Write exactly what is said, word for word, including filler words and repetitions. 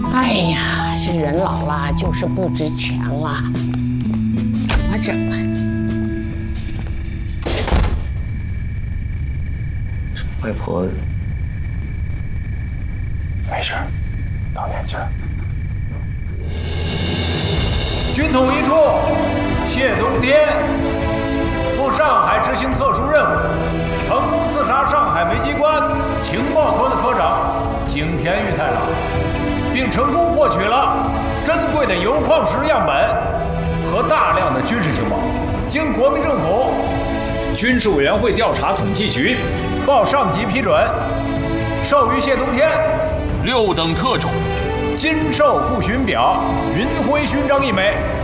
哎呀，这人老了就是不值钱了，怎么整啊？ 外婆， 没事，到年纪了。 军统一处，谢冬天赴上海执行特殊任务，成功刺杀上海煤机关情报科的科长景田裕太郎，并成功获取了珍贵的铀矿石样本和大量的军事情报。经国民政府军事委员会调查统计局报上级批准，授予谢冬天六等特种。 金授复勋表、云徽勋章一枚。